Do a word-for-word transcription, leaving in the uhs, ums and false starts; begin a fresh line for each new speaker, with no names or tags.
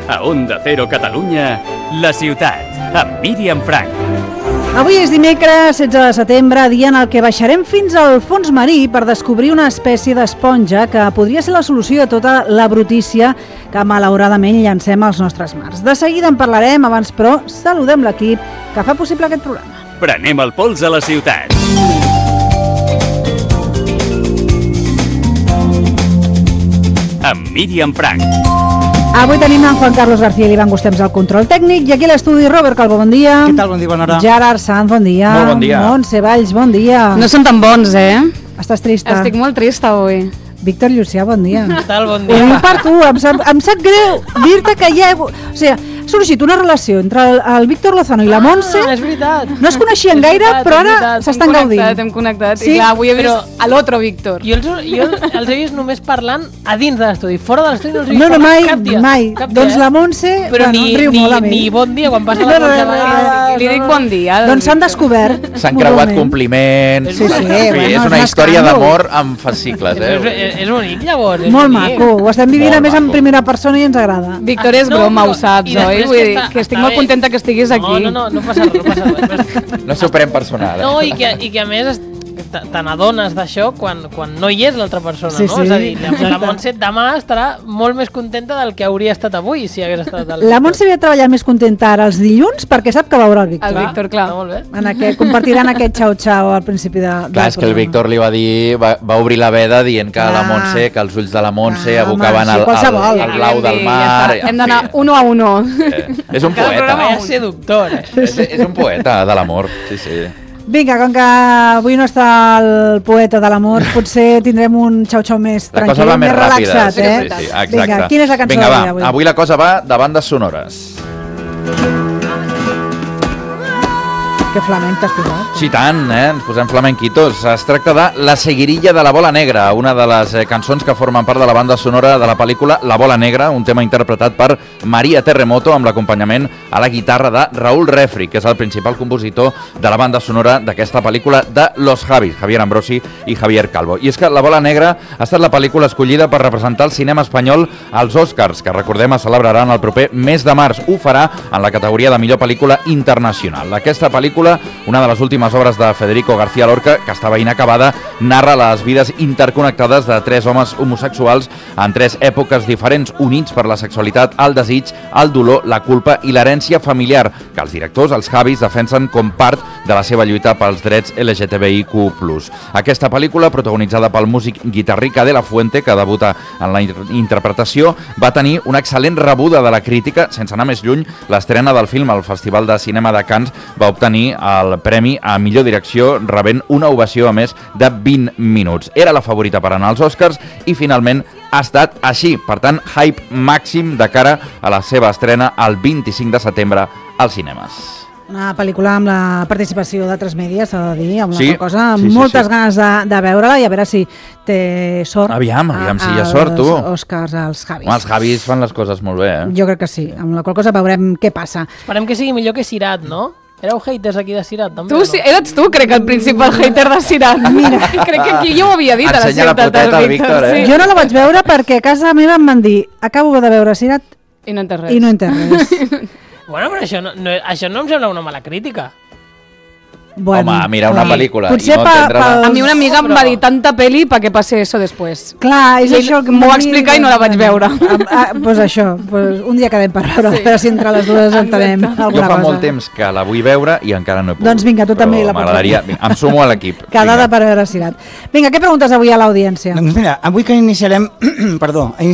A Onda Cero Catalunya, La Ciutat, amb Míriam Frank.
Avui és dimecres, setze de setembre, dia en el que baixarem fins al fons marí per descobrir una espècie d'esponja que podria ser la solució a tota la brutícia que malauradament llancem als nostres mars. De seguida en parlarem, abans però saludem l'equip que fa possible aquest programa.
Prenem el pols a la ciutat. Amb Míriam Frank.
Avui tenim en Juan Carlos García i l'Ivan Gustems al control tècnic i aquí a l'estudi Robert Calvo, bon dia.
Què tal? Bon dia, bona hora.
Gerard Sanz, bon dia.
Molt bon dia.
Montse Valls, bon dia.
No són tan bons, eh?
Estàs trista?
Estic molt trista avui.
Víctor Llucià, bon dia.
Què tal? Bon
Ho
dia.
dic per tu, em sap, em sap greu dir-te que ja... O sigui, ha sorgit una relació entre el, el Víctor Lozano i la Montse.
Ah, és veritat.
No es coneixien
És
gaire,
veritat,
però
és
ara
veritat.
s'estan
Hem
gaudint.
connectat, hem connectat.
Sí?
I clar, avui he vist
Però-
a l'altre Víctor.
Jo, els, jo els he vist només parlant a dins de l'estudi. Fora de l'estudi no els he vist
No, no,
parlar
mai,
cap dia.
mai.
Cap dia,
Doncs
eh?
la Montse,
Però
bueno,
ni,
riu
ni,
molt a mi.
ni bon dia quan passa
No,
la
no,
Montse
no,
a vegades.
Li dic bon dia.
Doncs s'han descobert.
S'han creuat
mútuament.
compliments.
Sí, sí,
En fi,
bueno,
és
és
una
un
història
escàndol.
d'amor amb fascicles,
És,
eh?
és, és bonic, llavors. És
Molt
bonic.
maco, ho estem vivint
Molt
a més en
maco.
primera persona i ens agrada.
Víctor, és
No,
broma,
però-
ho saps,
i
oi?
després
Vull
que
dir
està-
que estic
està
molt
bé.
contenta que estiguis aquí.
No, no, no, no passa res, no passa res.
No s'ho pren personal, eh?
No, i que, i que a més es- te te n'adones d'això quan, quan no hi és l'altra persona,
Sí,
no?
sí.
És a dir, la, la Montse demà estarà molt més contenta del que hauria estat avui si hagués estat el
La Montse havia treballat més contenta ara els dilluns perquè sap que veurà el Víctor.
El Víctor, clar.
No, molt bé.
En aquest, compartiran aquest xau-xau al principi de, del
Clar, és que el
programa.
Víctor li va dir, va, va obrir la veda dient que
Clar.
la Montse, que els ulls de la Montse
Ah,
abocaven
home,
al,
sí, qualsevol.
al, al blau del mar.
Ja està. Hem d'anar uno a uno.
Eh, és un
Cada
poeta.
programa
Vaya seductor, eh?
És, és un poeta de l'amor, sí, sí.
Vinga, com que avui no està el poeta de l'amor, potser tindrem un xau-xau més
La
tranquil,
cosa va
més
més ràpida.
relaxat,
Sí,
eh?
sí, sí, exacte.
Vinga, quina és la cançó
Vinga,
d'avui,
va,
avui?
avui la cosa va de bandes sonores.
Que flamenc t'has posat.
Sí, tant, eh? Ens posem flamenquitos. Es tracta de La seguirilla de la bola negra, una de les eh, cançons que formen part de la banda sonora de la pel·lícula La bola negra, un tema interpretat per Maria Terremoto amb l'acompanyament a la guitarra de Raúl Refri, que és el principal compositor de la banda sonora d'aquesta pel·lícula de Los Javis, Javier Ambrosi i Javier Calvo. I és que La bola negra ha estat la pel·lícula escollida per representar el cinema espanyol als Oscars, que recordem es celebraran el proper mes de març. Ho farà en la categoria de millor pel·lícula internacional. Aquesta pel·lícula, una de les últimes obres de Federico García Lorca, que estava inacabada, narra les vides interconnectades de tres homes homosexuals en tres èpoques diferents, units per la sexualitat, el desig, el dolor, la culpa i l'herència familiar, que els directors, els Javis, defensen com part de la seva lluita pels drets L G T B I Q plus. Aquesta pel·lícula, protagonitzada pel músic Guitarrica de la Fuente, que debuta en la interpretació, va tenir una excel·lent rebuda de la crítica. Sense anar més lluny, l'estrena del film al Festival de Cinema de Cannes va obtenir el premi a millor direcció, rebent una ovació a més de vint minuts. Era la favorita per anar als Oscars i finalment ha estat així. Per tant, hype màxim de cara a la seva estrena el vint-i-cinc de setembre als cinemes.
Una pel·lícula amb la participació d'altres mèdies, s'ha de dir, amb
Sí,
una cosa, amb
sí, sí,
moltes
sí.
ganes de, de veure-la i a veure si té sort.
Aviam, aviam si hi ha
als
sort, tu.
Oscars, als Javis.
Home, els Javis fan les coses molt bé, eh?
Jo crec que sí, amb la qual cosa veurem què passa.
Esperem que sigui millor que Cirat, no? Éreu haters aquí de Cirat, també?
Tu,
o no?
sí, eres tu, crec, el principal hater de Cirat. Mira, crec que aquí jo ho havia dit a la
Ensenya la
ciutat
poteta al Víctor, eh?
Jo no la vaig veure perquè a casa meva em van dir acabo de veure Cirat
I no entens res.
i no he entès res.
Bueno, però això no, no, això no em sembla una mala crítica.
Bueno,
Home, mira una
clar.
pel·lícula
Potser
i no
pa-
entendre-la.
pels-
A mi una amiga em
Però-
va dir tanta peli pa que passe eso després.
Clar, és
I
això que
m'ho va
a mi-
explicar i no la vaig veure.
Ah, ah, pues això, pues un dia quedem per veure,
Sí.
sí. però si entre les dues entenem
Exacte.
alguna
Jo fa
cosa.
molt temps que la vull veure i encara no he pogut.
Doncs vinga, tu
Però
també la pots
m'agradaria.
veure.
Vinga, em sumo a l'equip.
Quedada
Vinga.
per veure Cirat. Vinga, què preguntes avui a l'audiència?
Doncs mira, avui que iniciarem, perdó,